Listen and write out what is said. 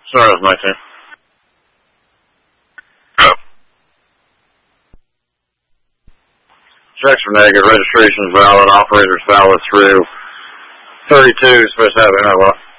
Sorry, it was my turn. Checks are negative. Registration is valid. Operator's valid through 32. Supposed to have it.